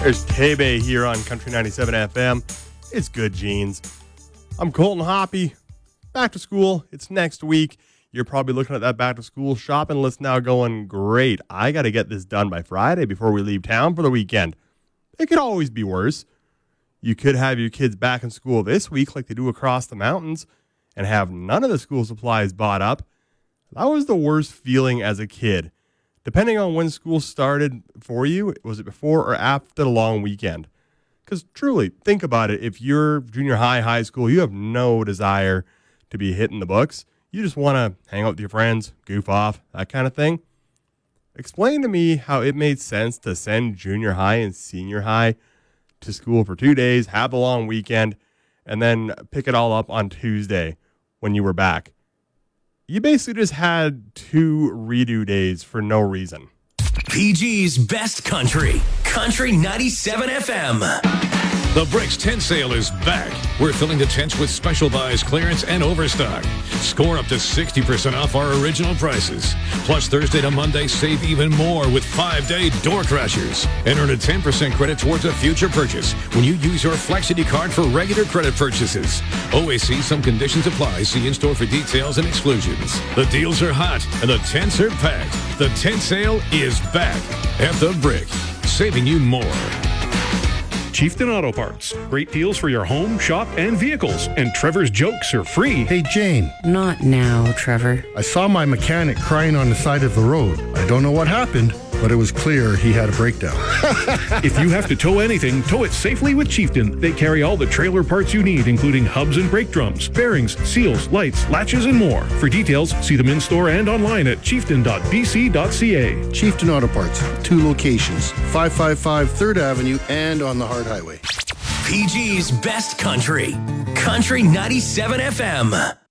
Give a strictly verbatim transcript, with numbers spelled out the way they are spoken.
There's Tebe here on Country ninety-seven F M. It's Good Genes. I'm Colton Hoppy. Back to school. It's next week. You're probably looking at that back to school shopping list now going, great, I got to get this done by Friday before we leave town for the weekend. It could always be worse. You could have your kids back in school this week like they do across the mountains and have none of the school supplies bought up. That was the worst feeling as a kid. Depending on when school started for you, was it before or after the long weekend? Because truly, think about it. If you're junior high, high school, you have no desire to be hitting the books. You just want to hang out with your friends, goof off, that kind of thing. Explain to me how it made sense to send junior high and senior high to school for two days, have a long weekend, and then pick it all up on Tuesday when you were back. You basically just had two redo days for no reason. P G's Best Country, Country ninety-seven F M. The Bricks tent sale is back. We're filling the tents with special buys, clearance, and overstock. Score up to sixty percent off our original prices. Plus, Thursday to Monday, save even more with five-day door crashers. And earn a ten percent credit towards a future purchase when you use your Flexity card for regular credit purchases. Always see some conditions apply. See in-store for details and exclusions. The deals are hot, and the tents are packed. The tent sale is back at the Brick, saving you more. Chieftain Auto Parts. Great deals for your home, shop, and vehicles. And Trevor's jokes are free. Hey, Jane. Not now, Trevor. I saw my mechanic crying on the side of the road. I don't know what happened, but it was clear he had a breakdown. If you have to tow anything, tow it safely with Chieftain. They carry all the trailer parts you need, including hubs and brake drums, bearings, seals, lights, latches, and more. For details, see them in-store and online at chieftain dot b c dot c a. Chieftain Auto Parts. Two locations. five five five third Avenue and on the Hard Highway. P G's Best Country, Country ninety-seven F M.